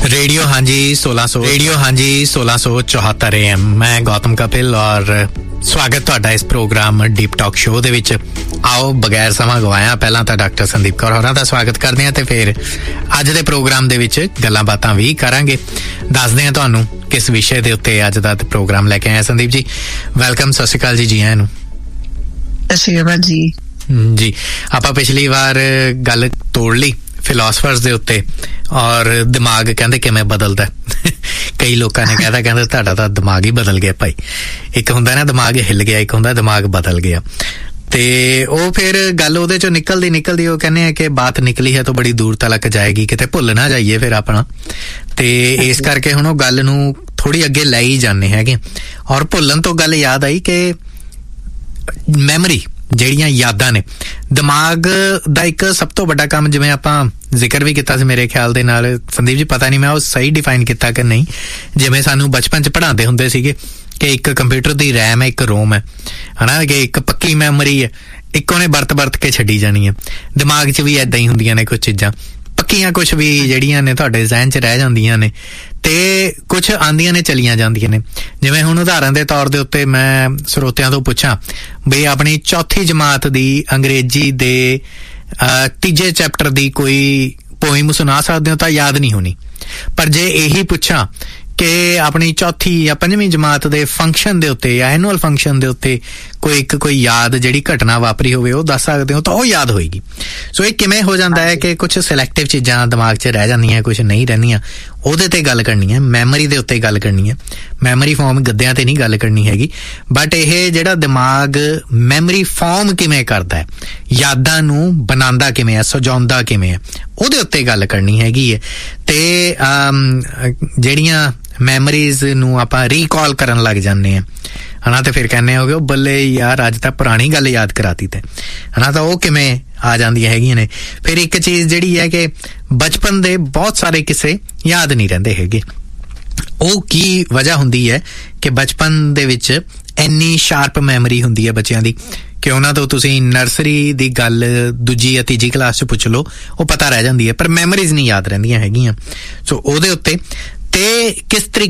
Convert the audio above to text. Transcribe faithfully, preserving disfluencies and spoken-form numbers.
Radio हाँ जी सोलह सौ रेडियो हाँ जी सोलह सौ चौहत्तर ए एम। मैं गौतम कपिल और स्वागत तुहाडा इस प्रोग्राम डीप टॉक शो दे विच। आओ बगैर समा गवाया पहला तो डॉक्टर संदीप कौर होरां दा स्वागत करदे हां ते फिर अज दे प्रोग्राम दे विच गल्लां बातां भी करांगे। दसदे हां तुहानूं किस विषय दे उत्ते अज दा प्रोग्राम लैके आए। संदीप जी वेलकम, सत श्री अकाल जी। जी आयां नूं। सत श्री अकाल जी। जी आपां पिछली वार गल तोड़ ली फिलोसफर्स दे उत्ते और दिमाग कहंदे किवें बदलदा। कई लोकां ने कहता कहंदे तुहाडा तां दिमाग ही बदल गया भाई। एक हुंदा ना दिमाग हिल गया, एक हुंदा दिमाग बदल गया। ते ओ फिर गल ओहदे चों निकलदी निकलदी ओ कहने हैं कि बात निकली है तो बड़ी दूर तक जाएगी, किते भुल ना जाइए फिर अपना। ते इस करके हुण ओ गल नूं थोड़ी अगे लै ही जाने हैगे। और भुल्लण तो गल याद आई कि मैमरी ਜਿਹੜੀਆਂ यादां ने दिमाग ਦਾ ਇੱਕ ਸਭ ਤੋਂ ਵੱਡਾ ਕੰਮ, ਜਿਵੇਂ ਆਪਾਂ ਜ਼ਿਕਰ ਵੀ ਕੀਤਾ ਸੀ ਮੇਰੇ ਖਿਆਲ ਦੇ ਨਾਲ ਸੰਦੀਪ ਜੀ, ਪਤਾ ਨਹੀਂ ਮੈਂ ਉਹ ਸਹੀ ਡਿਫਾਈਨ ਕੀਤਾ ਕਿ ਨਹੀਂ, ਜਿਵੇਂ ਸਾਨੂੰ ਬਚਪਨ 'ਚ ਪੜ੍ਹਾਉਂਦੇ ਹੁੰਦੇ ਸੀਗੇ ਕਿ ਇੱਕ ਕੰਪਿਊਟਰ ਦੀ ਰੈਮ ਹੈ, ਇੱਕ ਰੋਮ ਹੈ, ਹਨਾ, ਕਿ ਇੱਕ ਪੱਕੀ ਮੈਮਰੀ ਹੈ, ਇੱਕ ਉਹਨੇ ਵਰਤ ਵਰਤ ਕੇ ਛੱਡੀ ਜਾਣੀ ਹੈ। ਦਿਮਾਗ 'ਚ ਵੀ ਏਦਾਂ ਹੀ ਹੁੰਦੀਆਂ ਨੇ ਕੁਛ ਚੀਜ਼ਾਂ ਪੱਕੀਆਂ, ਕੁਛ ਵੀ ਜਿਹੜੀਆਂ ਨੇ ਤੁਹਾਡੇ ਜ਼ਹਿਨ 'ਚ ਰਹਿ ਜਾਂਦੀਆਂ ਨੇ ਤੇ ਕੁਛ ਆਉਂਦੀਆਂ ਨੇ ਚਲੀਆਂ ਜਾਂਦੀਆਂ ਨੇ। ਜਿਵੇਂ ਹੁਣ ਉਦਾਹਰਨ ਦੇ ਤੌਰ ਦੇ ਉੱਤੇ ਮੈਂ ਸਰੋਤਿਆਂ ਤੋਂ ਪੁੱਛਾਂ ਬਈ ਆਪਣੀ ਚੌਥੀ ਜਮਾਤ ਦੀ ਅੰਗਰੇਜ਼ੀ ਦੇ ਤੀਜੇ ਚੈਪਟਰ ਦੀ ਕੋਈ ਪੋਇਮ ਸੁਣਾ ਸਕਦੇ ਹੋ ਤਾਂ ਯਾਦ ਨਹੀਂ ਹੋਣੀ। ਪਰ ਜੇ ਇਹੀ ਪੁੱਛਾਂ ਕਿ ਆਪਣੀ ਚੌਥੀ ਜਾਂ ਪੰਜਵੀਂ ਜਮਾਤ ਦੇ ਫੰਕਸ਼ਨ ਦੇ ਉੱਤੇ ਜਾਂ ਐਨੂਅਲ ਫੰਕਸ਼ਨ ਦੇ ਉੱਤੇ ਕੋਈ ਇੱਕ ਕੋਈ ਯਾਦ ਜਿਹੜੀ ਘਟਨਾ ਵਾਪਰੀ ਹੋਵੇ ਉਹ ਦੱਸ ਸਕਦੇ ਹੋ ਤਾਂ ਉਹ ਯਾਦ ਹੋਏਗੀ। ਸੋ ਇਹ ਕਿਵੇਂ ਹੋ ਜਾਂਦਾ ਹੈ ਕਿ ਕੁਛ ਸਿਲੈਕਟਿਵ ਚੀਜ਼ਾਂ ਦਿਮਾਗ 'ਚ ਰਹਿ ਜਾਂਦੀਆਂ, ਕੁਛ ਨਹੀਂ ਰਹਿੰਦੀਆਂ। ਉਹਦੇ ਤੇ ਗੱਲ ਕਰਨੀ ਹੈ, ਮੈਮਰੀ ਦੇ ਉੱਤੇ ਗੱਲ ਕਰਨੀ ਹੈ। ਮੈਮਰੀ ਫਾਰਮ ਗੱਦਿਆਂ ਤੇ ਨਹੀਂ ਗੱਲ ਕਰਨੀ ਹੈਗੀ, ਬਟ ਇਹ ਜਿਹੜਾ ਦਿਮਾਗ ਮੈਮਰੀ ਫਾਰਮ ਕਿਵੇਂ ਕਰਦਾ ਹੈ, ਯਾਦਾਂ ਨੂੰ ਬਣਾਉਂਦਾ ਕਿਵੇਂ ਹੈ, ਸਜਾਉਂਦਾ ਕਿਵੇਂ ਹੈ, ਉਹਦੇ ਉੱਤੇ ਗੱਲ ਕਰਨੀ ਹੈਗੀ ਹੈ। ਤੇ ਜਿਹੜੀਆਂ ਮੈਮਰੀਜ਼ ਨੂੰ ਆਪਾਂ ਰੀਕਾਲ ਕਰਨ ਲੱਗ ਜਾਂਦੇ ਹਾਂ ਹਨਾ, ਤੇ ਫਿਰ ਕਹਿੰਦੇ ਹੋ ਉਹ ਬੱਲੇ ਯਾਰ ਅੱਜ ਤਾਂ ਪੁਰਾਣੀ ਗੱਲ ਯਾਦ ਕਰਾਤੀ ਤੇ ਹਨਾ, ਤਾਂ ਉਹ ਕਿਵੇਂ ਆ ਜਾਂਦੀਆਂ ਹੈਗੀਆਂ ਨੇ। ਫਿਰ ਇੱਕ ਚੀਜ਼ ਜਿਹੜੀ ਹੈ ਕਿ ਬਚਪਨ ਦੇ ਬਹੁਤ ਸਾਰੇ ਕਿਸੇ ਯਾਦ ਨਹੀਂ ਰਹਿੰਦੇ ਹੈਗੇ। ਉਹ ਕੀ ਵਜ੍ਹਾ ਹੁੰਦੀ ਹੈ ਕਿ ਬਚਪਨ ਦੇ ਵਿੱਚ ਇੰਨੀ ਸ਼ਾਰਪ ਮੈਮਰੀ ਹੁੰਦੀ ਹੈ ਬੱਚਿਆਂ ਦੀ ਕਿ ਉਹਨਾਂ ਤੋਂ ਤੁਸੀਂ ਨਰਸਰੀ ਦੀ ਗੱਲ ਦੂਜੀ ਜਾਂ ਤੀਜੀ ਕਲਾਸ 'ਚ ਪੁੱਛ ਲਓ, ਉਹ ਪਤਾ ਰਹਿ ਜਾਂਦੀ ਹੈ, ਪਰ ਮੈਮਰੀਜ਼ ਨਹੀਂ ਯਾਦ ਰਹਿੰਦੀਆਂ ਹੈਗੀਆਂ। ਸੋ ਉਹਦੇ ਉੱਤੇ ਤੇ ਕਿਸ ਤਰੀਕੇ